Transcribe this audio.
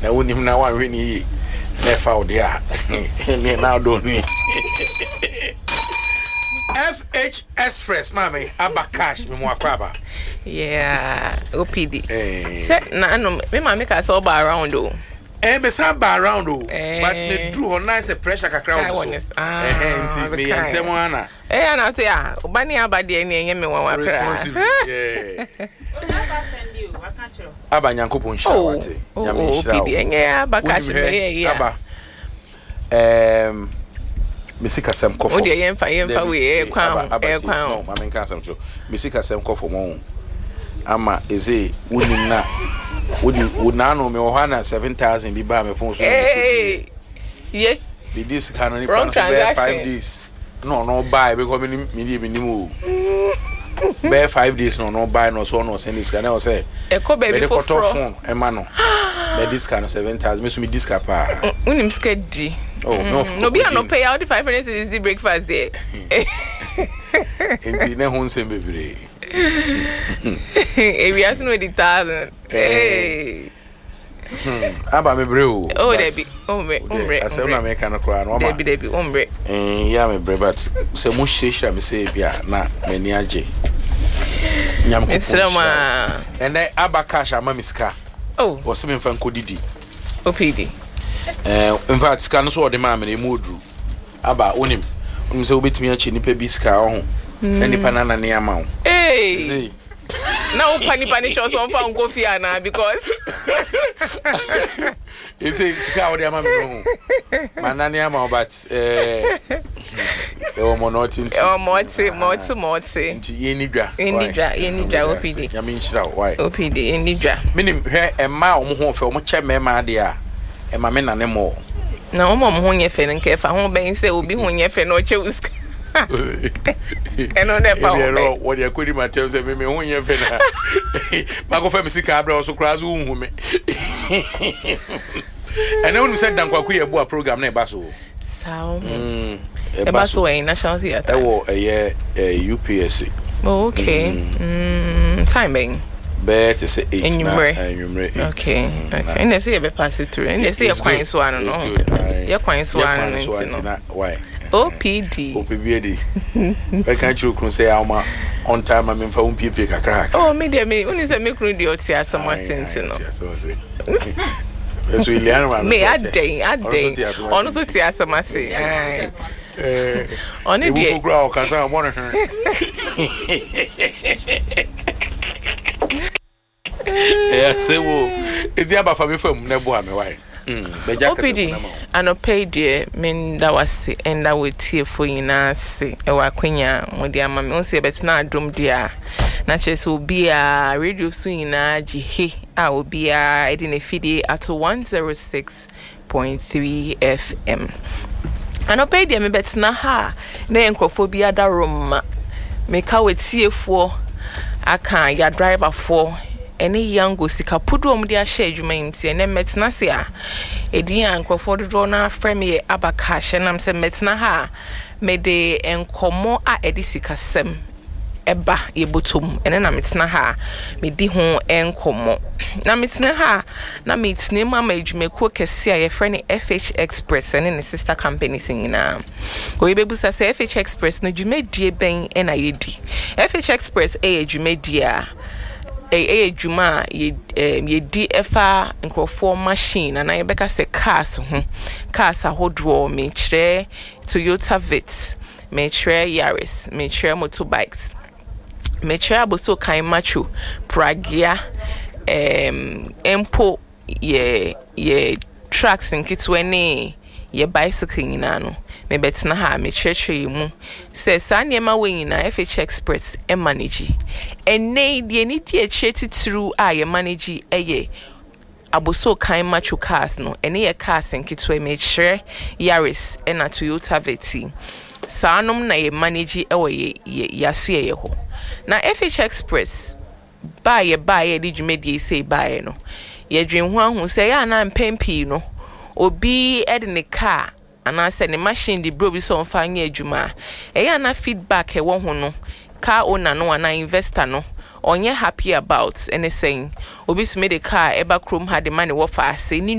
na wonim na wan hwe ni nefa odia ni na do ni FH Express mami aba cash me mo akwaba yeah OPD say na no me mami ka so ba around o be sa ba around o but me drew on nice pressure kakra o so nti me yantem ana ana say ah obani abade ni enye me wan wakra yeah aba nyankopon hira wate nyame hira OPD enye aba cash me yeah aba Misika sem kofo. Odi yemfa we kwan no mama nka sem so. Misika sem kofo mo. Ama eze wonim na wodi wonano me ohana 7,000 bi ba me phone so. Ye. Be this kind of 5 days. No buy because me nimu. Be 5 days no buy no so no send this kind o say. E ko baby for phone e ma no. Be this kind of 7,000 me so me disca pa. Unim skedi. Oh, no be no pay out the 5 minutes is the breakfast there. Enti ne hon sem bebre. We has no the 1,000. Hey. Aba me bre o. Oh, Debbie. Ombre. Asem na me kan kra no ma. Debbie, ombre. Ya me bre but se mu hihira me say bia na mani age. Nyam ko. Esrama. Ene aba cash ama miska. Oh. Wo se me fan kodidi. OPD. In fact, can so the mamma in Moodru. Aba unim. So between a chinny pebiska on any panana near mount. Hey, now Panny chose on found coffee because he says, Cow, dear mamma, Manania, but oh, monotin, morty, into Yeniga, OPD. I mean, why OPD in Nidra. Meaning her a mile more for much mamma, dear. E ma me na ne mo na o mom ho nye fe nke fa ho ben se obi ho nye fe no cheus eno ne fa o wo de akodi matem se me ho nye fe na ma go fa me sika abra so kra so hu me ene unu se dan kwaku ye bo program na e ba so sao e ba so in National Theatre e wo UPSC okay timing bet is 8 na okay and they say be pass it through and they say kwan so anu no ye kwan so anu no why OPD I can't you kun say am on time am fa un pipe kakra oh me dey me uni say me kunu dey oti asama senti no so say eso ilian man me adey onu so ti asama say oni dey e kura o kasa mo no say wo edi aba fa me fam na bo ame why OPD anope die men da wase enda wetie fo nyina se e wa kwanya modi ama me onse betina adom dia na chese obi a radio so nyina jihe a obi a edi na fidi at 106.3 FM anope die me betina ha na enkrofo bi ada roma me ka wetie fo aka ya driver fo any yango sika pudu omudi a share adwuma nti ene metna se a edi ankrofo dodo na frame abaka hye nam se metna ha me de enkomo a edi sika sem eba yebotom ene na metna ha me di ho enkomo na metna ha na metna ma adwumakuo kese a ye frame FH Express ene ne sister company singina ko yebebusa se FH Express no dwumadie ben ena yedi FH Express adwumadie a juma ye di efa nkrofo machine na ye beka se cars ahodo me kire Toyota Vitz me kire Yaris me kire motorbikes me kire aboso kan macho Pragia empo ye trucks nkitwe ne ye bicycle nyina no me betina ha me church mu se saniema we nyina FH Express e manage ene die ni die cheti through a ye manage eye aboso kan macho cars no ene ye cars nkitwe me kire Yaris e na Toyota Vitz sanom na ye manage e we yaso ye ho na FH Express ba ye di dwumedie say ba no ye dwen ho ahu se ya na mpempi no obi ede ne car ana se ne machine di bro bi so mfa nya adwuma eya na feedback e wo ho no car owner no ana investor no onye happy about anything obi so me the car eba krom had the money wo fa say ni